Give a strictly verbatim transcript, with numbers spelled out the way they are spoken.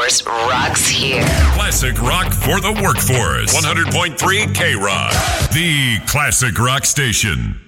Workforce rocks here. Classic rock for the workforce. one hundred point three K-Rock. The Classic Rock Station.